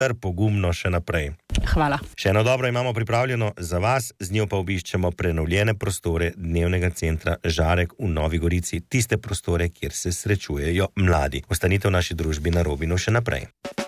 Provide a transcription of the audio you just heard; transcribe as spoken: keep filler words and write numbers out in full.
ter pogumno še naprej. Hvala. Še eno dobro imamo pripravljeno za vas, z njo pa obiščemo prenovljene prostore dnevnega centra Žarek v Novi Gorici, tiste prostore, kjer se srečujejo mladi. Ostanite v naši družbi na Robinu še naprej.